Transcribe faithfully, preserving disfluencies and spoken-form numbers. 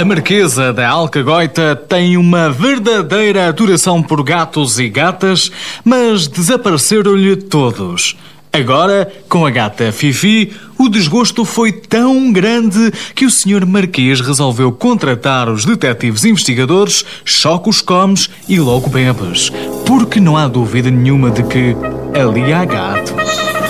A Marquesa da Alcagoita tem uma verdadeira adoração por gatos e gatas, mas desapareceram-lhe todos. Agora, com a gata Fifi, o desgosto foi tão grande que o senhor Marquês resolveu contratar os detetives investigadores Chocos Comes e Logo Bebes, porque não há dúvida nenhuma de que ali há gatos.